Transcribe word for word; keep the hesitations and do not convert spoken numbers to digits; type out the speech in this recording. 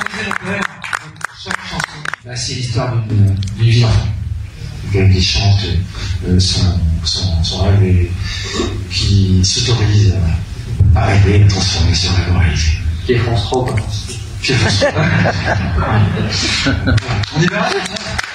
chaque chanson, bah, c'est l'histoire d'une vie d'enfant. Qui chante euh, son, son, son rêve et qui s'autorise à rêver et à transformer ce rêve en réalité. Qui est France trois, quoi. Qui est France trois. On y va.